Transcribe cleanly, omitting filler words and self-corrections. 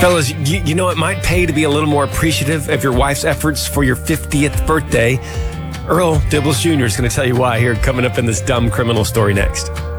Fellas, you know it might pay to be a little more appreciative of your wife's efforts for your 50th birthday. Earl Dibbles Jr. is going to tell you why here, coming up in this dumb criminal story next.